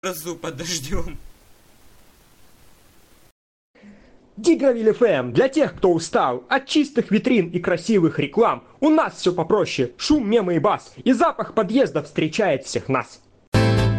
Грозу подождем. Дигровиль ФМ для тех, кто устал от чистых витрин и красивых реклам. У нас все попроще: шум, мемы и бас, и запах подъезда встречает всех нас.